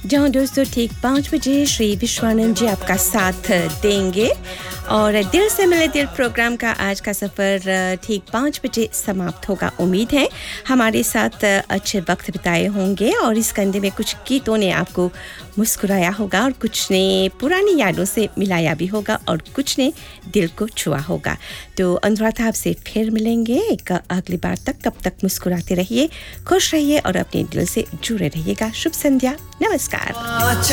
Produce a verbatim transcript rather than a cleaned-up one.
जहाँ दोस्तों ठीक पाँच बजे श्री विश्वानंद जी आपका साथ देंगे और दिल से मिले दिल प्रोग्राम का आज का सफ़र ठीक पाँच बजे समाप्त होगा। उम्मीद है हमारे साथ अच्छे वक्त बिताए होंगे और इस कंधे में कुछ गीतों ने आपको मुस्कुराया होगा और कुछ ने पुरानी यादों से मिलाया भी होगा और कुछ ने दिल को छुआ होगा। तो अनुराधा आपसे फिर मिलेंगे एक अगली बार तक। तब तक मुस्कुराते रहिए, खुश रहिए और अपने दिल से जुड़े रहिएगा। शुभ संध्या, नमस्कार।